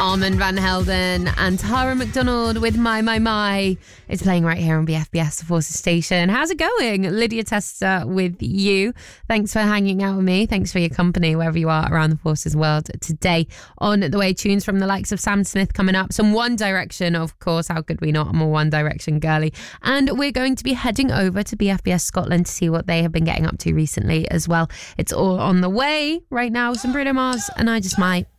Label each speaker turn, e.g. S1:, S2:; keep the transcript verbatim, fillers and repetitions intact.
S1: Armand Van Helden and Tara McDonald with My My My. It's playing right here on B F B S, the Forces Station. How's it going? Lydia Tester with you. Thanks for hanging out with me. Thanks for your company wherever you are around the Forces world today. On the way, tunes from the likes of Sam Smith coming up. Some One Direction, of course. How could we not? I'm a One Direction girly. And we're going to be heading over to B F B S Scotland to see what they have been getting up to recently as well. It's all on the way right now. Some Bruno Mars and I Just Might.